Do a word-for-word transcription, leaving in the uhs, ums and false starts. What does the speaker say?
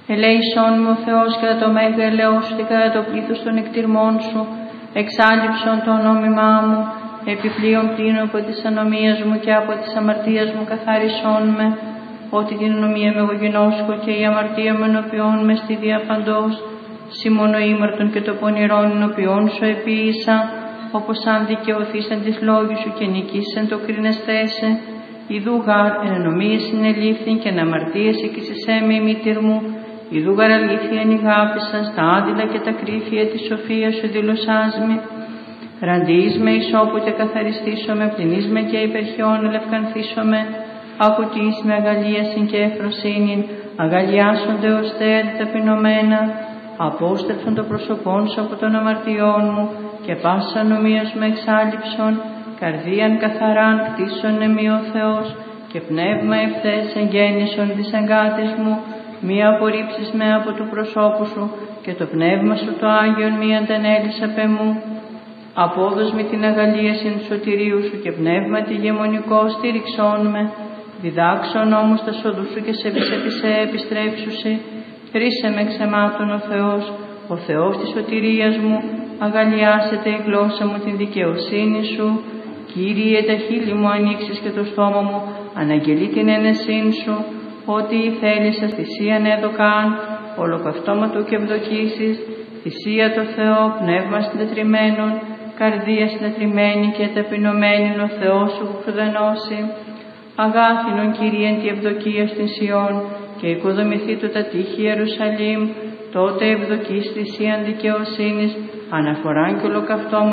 Ελέησόν με ο Θεός κατά το μέγα ελαιός σου και κατά το πλήθος των εκτιρμών σου, εξάλληψον το νόμιμά μου, επιπλέον πλήνω από της ανομίας μου και από της αμαρτίας μου καθάρισόν με, ότι την ανομία με εγώ γινώσκω και η αμαρτία με ενωπιών με στη διαπαντός, σήμωνο ήμαρτον και το πονηρόν ενωπιών σου επίησα, όπως αν δικαιωθήσαν της λόγης σου και νικήσαν το κρίνεστέσε, ιδού γάρ εν ενομίες συνελήφθην και εν αμαρτίες εκείσισέ με η μήτηρ μου, ιδού γάρ αλήθεια ενηγάπησαν στα άδειλα και τα κρύφια της σοφίας σου δηλωσάς με. Ραντιείς με ισόπου και καθαριστήσω με, πληνείς με και υπερχιών ελευκανθήσω με, ακουτείς με αγαλίασιν και εφροσύνην, αγαλιάσονται ως θέα ταπεινωμένα, απόστρεψον το πρόσωπόν σου από των αμαρτιών μου και πάσα νομίας με εξάλληψον, καρδίαν καθαράν κτίσον εμεί ο Θεός και πνεύμα ευθές εγγέννησον της εγκάτης μου, μη απορρίψεις με από του προσώπου σου και το πνεύμα σου το Άγιον μη αντανέλεις απ' εμού. Απόδος με την αγαλίαση του σωτηρίου σου και πνεύμα τη γεμονικό στήριξόν με, διδάξον όμως τα σοδού σου και σε βυσεπισέ επιστρέψουσι, χρήσε με ξεμάτων ο Θεός, ο Θεός της σωτηρίας μου, αγαλιάσετε η γλώσσα μου την δικαιοσύνη σου, Κύριε τα χείλη μου ανοίξεις και το στόμα μου, αναγγελεί την ένεσήν σου, ότι η θέλησα θυσίαν έδωκαν, ολοκαυτώματο και ευδοκίσεις, θυσία το Θεό, πνεύμα συντετριμμένον, καρδία συντετριμένη και ταπεινωμένη ο Θεός σου που προδενώσει. Αγάθινον Κύριε τη ευδοκία στην Σιών και οικοδομηθεί του τα τείχη Ιερουσαλήμ, τότε ευδοκείς θυσίαν δικαιοσύνης, αναφοράν και ολοκαυτώματο